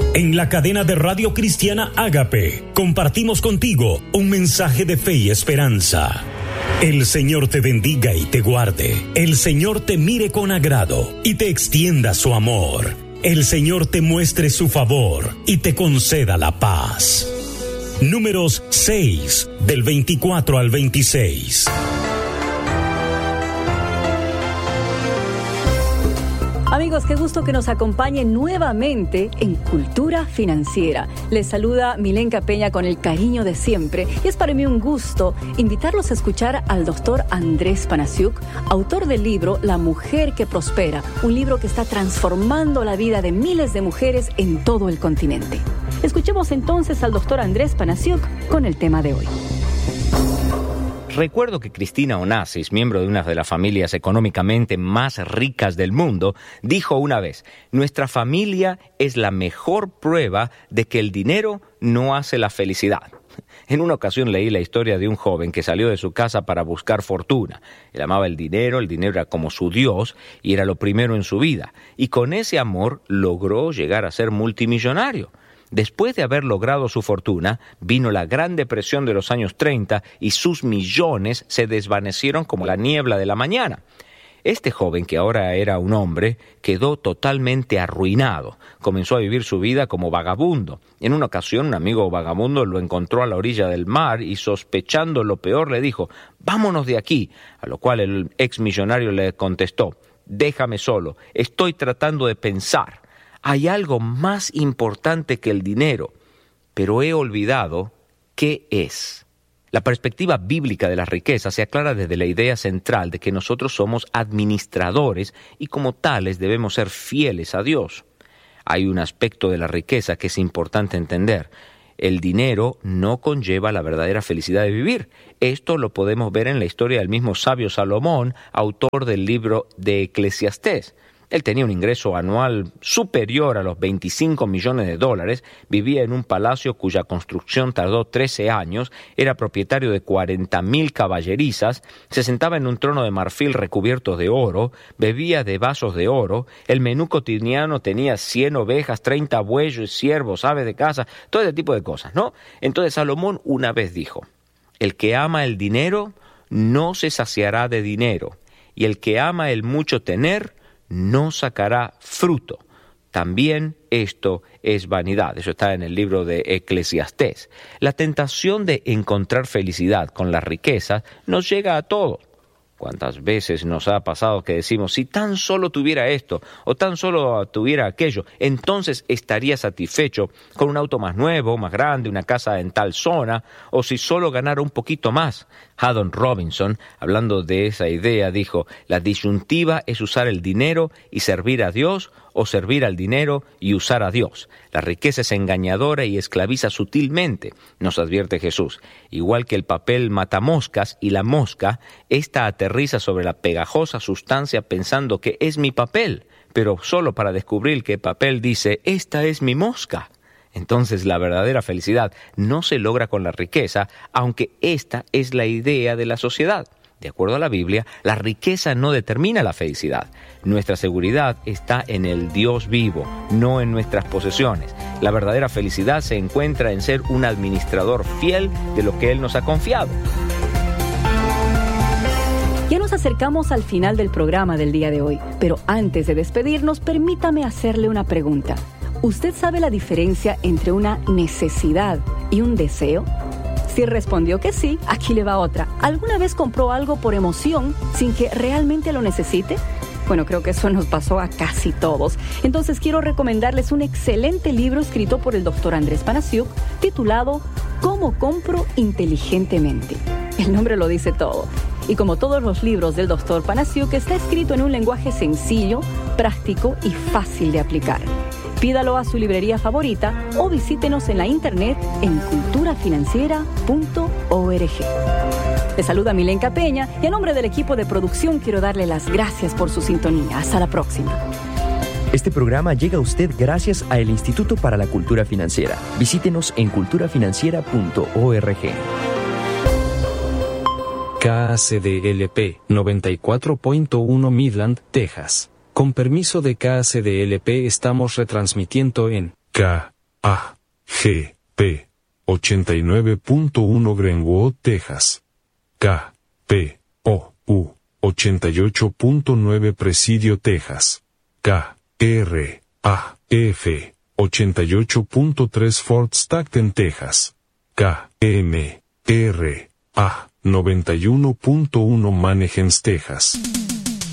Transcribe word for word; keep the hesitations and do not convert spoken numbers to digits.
En la cadena de Radio Cristiana Ágape, compartimos contigo un mensaje de fe y esperanza. El Señor te bendiga y te guarde. El Señor te mire con agrado y te extienda su amor. El Señor te muestre su favor y te conceda la paz. Números seis, del veinticuatro al veintiséis. Amigos, qué gusto que nos acompañen nuevamente en Cultura Financiera. Les saluda Milenka Peña con el cariño de siempre y es para mí un gusto invitarlos a escuchar al doctor Andrés Panasiuk, autor del libro La Mujer que Prospera, un libro que está transformando la vida de miles de mujeres en todo el continente. Escuchemos entonces al doctor Andrés Panasiuk con el tema de hoy. Recuerdo que Cristina Onassis, miembro de una de las familias económicamente más ricas del mundo, dijo una vez: nuestra familia es la mejor prueba de que el dinero no hace la felicidad. En una ocasión leí la historia de un joven que salió de su casa para buscar fortuna. Él amaba el dinero, el dinero era como su Dios y era lo primero en su vida. Y con ese amor logró llegar a ser multimillonario. Después de haber logrado su fortuna, vino la Gran Depresión de los años treinta y sus millones se desvanecieron como la niebla de la mañana. Este joven, que ahora era un hombre, quedó totalmente arruinado. Comenzó a vivir su vida como vagabundo. En una ocasión, un amigo vagabundo lo encontró a la orilla del mar y, sospechando lo peor, le dijo: «Vámonos de aquí», a lo cual el ex millonario le contestó: «Déjame solo, estoy tratando de pensar. Hay algo más importante que el dinero, pero he olvidado qué es». La perspectiva bíblica de la riqueza se aclara desde la idea central de que nosotros somos administradores y como tales debemos ser fieles a Dios. Hay un aspecto de la riqueza que es importante entender. El dinero no conlleva la verdadera felicidad de vivir. Esto lo podemos ver en la historia del mismo sabio Salomón, autor del libro de Eclesiastés. Él tenía un ingreso anual superior a los veinticinco millones de dólares, vivía en un palacio cuya construcción tardó trece años, era propietario de cuarenta mil caballerizas, se sentaba en un trono de marfil recubierto de oro, bebía de vasos de oro, el menú cotidiano tenía cien ovejas, treinta bueyes, ciervos, aves de caza, todo ese tipo de cosas, ¿no? Entonces Salomón una vez dijo: «El que ama el dinero no se saciará de dinero, y el que ama el mucho tener no sacará fruto. También esto es vanidad». Eso está en el libro de Eclesiastés. La tentación de encontrar felicidad con la riqueza nos llega a todos. ¿Cuántas veces nos ha pasado que decimos: si tan solo tuviera esto o tan solo tuviera aquello, entonces estaría satisfecho con un auto más nuevo, más grande, una casa en tal zona, o si solo ganara un poquito más? Haddon Robinson, hablando de esa idea, dijo: la disyuntiva es usar el dinero y servir a Dios, o servir al dinero y usar a Dios. La riqueza es engañadora y esclaviza sutilmente, nos advierte Jesús. Igual que el papel mata moscas y la mosca, esta aterriza sobre la pegajosa sustancia pensando que es mi papel, pero solo para descubrir que el papel dice: esta es mi mosca. Entonces la verdadera felicidad no se logra con la riqueza, aunque esta es la idea de la sociedad. De acuerdo a la Biblia, la riqueza no determina la felicidad. Nuestra seguridad está en el Dios vivo, no en nuestras posesiones. La verdadera felicidad se encuentra en ser un administrador fiel de lo que Él nos ha confiado. Ya nos acercamos al final del programa del día de hoy, pero antes de despedirnos, permítame hacerle una pregunta. ¿Usted sabe la diferencia entre una necesidad y un deseo? Si respondió que sí, aquí le va otra. ¿Alguna vez compró algo por emoción sin que realmente lo necesite? Bueno, creo que eso nos pasó a casi todos. Entonces quiero recomendarles un excelente libro escrito por el doctor Andrés Panasiuk, titulado ¿Cómo compro inteligentemente? El nombre lo dice todo. Y como todos los libros del doctor Panasiuk, está escrito en un lenguaje sencillo, práctico y fácil de aplicar. Pídalo a su librería favorita o visítenos en la internet en cultura financiera punto org. Les saluda Milenka Peña y a nombre del equipo de producción quiero darle las gracias por su sintonía. Hasta la próxima. Este programa llega a usted gracias a el Instituto para la Cultura Financiera. Visítenos en cultura financiera punto org. K A C D L P noventa y cuatro punto uno Midland, Texas. Con permiso de K A C D L P estamos retransmitiendo en K A G P ochenta y nueve punto uno Greenwood, Texas. K P O U ochenta y ocho punto nueve Presidio, Texas. K R A F ochenta y ocho punto tres Fort Stockton, Texas. K M R A noventa y uno punto uno Mannheim, Texas.